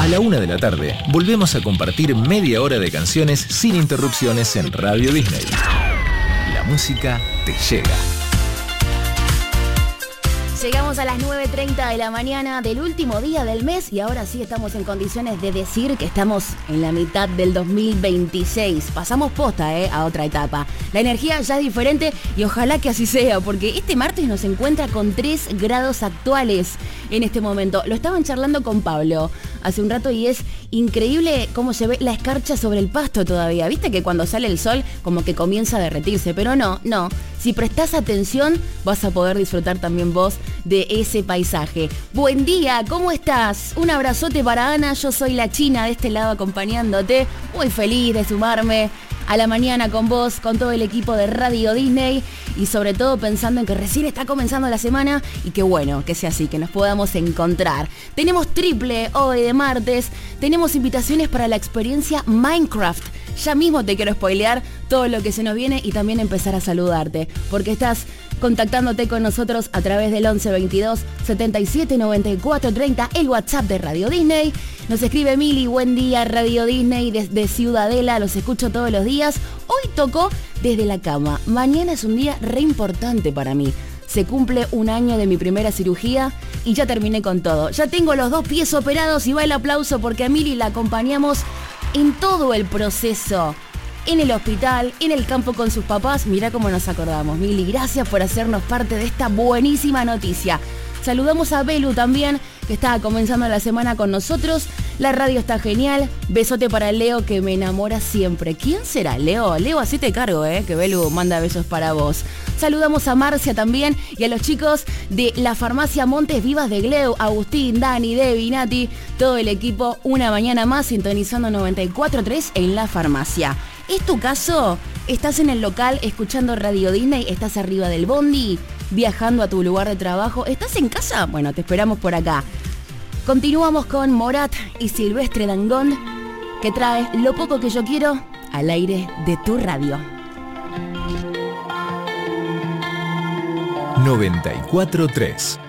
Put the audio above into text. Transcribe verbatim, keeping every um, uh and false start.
A la una de la tarde, volvemos a compartir media hora de canciones sin interrupciones en Radio Disney. La música te llega. Llegamos a las nueve treinta de la mañana del último día del mes y ahora sí estamos en condiciones de decir que estamos en la mitad del dos mil veintiséis. Pasamos posta, ¿eh? A otra etapa. La energía ya es diferente y ojalá que así sea, porque este martes nos encuentra con tres grados actuales en este momento. Lo estaban charlando con Pablo hace un rato y es increíble cómo se ve la escarcha sobre el pasto todavía. ¿Viste que cuando sale el sol como que comienza a derretirse? Pero no, no. Si prestás atención vas a poder disfrutar también vos de ese paisaje. Buen día, ¿cómo estás? Un abrazote para Ana, yo soy la China de este lado acompañándote. Muy feliz de sumarme a la mañana con vos, con todo el equipo de Radio Disney y sobre todo pensando en que recién está comenzando la semana y que bueno, que sea así, que nos podamos encontrar. Tenemos triple hoy de martes, tenemos invitaciones para la experiencia Minecraft. Ya mismo te quiero spoilear todo lo que se nos viene y también empezar a saludarte, porque estás contactándote con nosotros a través del once veintidós setenta y siete noventa y cuatro treinta, el WhatsApp de Radio Disney. Nos escribe Mili, buen día Radio Disney desde Ciudadela, los escucho todos los días. Hoy tocó desde la cama, mañana es un día re importante para mí. Se cumple un año de mi primera cirugía y ya terminé con todo. Ya tengo los dos pies operados y va el aplauso porque a Mili la acompañamos en todo el proceso, en el hospital, en el campo con sus papás. Mirá cómo nos acordamos. Mili, gracias por hacernos parte de esta buenísima noticia. Saludamos a Belu también, que está comenzando la semana con nosotros. La radio está genial. Besote para Leo, que me enamora siempre. ¿Quién será? Leo, Leo, así te cargo, ¿eh? Que Belu manda besos para vos. Saludamos a Marcia también y a los chicos de la farmacia Montes Vivas de Gleu, Agustín, Dani, Debbie, Nati, todo el equipo, una mañana más sintonizando noventa y cuatro punto tres en la farmacia. ¿Es tu caso? ¿Estás en el local escuchando Radio Disney? ¿Estás arriba del bondi? ¿Viajando a tu lugar de trabajo? ¿Estás en casa? Bueno, te esperamos por acá. Continuamos con Morat y Silvestre Dangond, que trae Lo poco que yo quiero al aire de tu radio. noventa y cuatro punto tres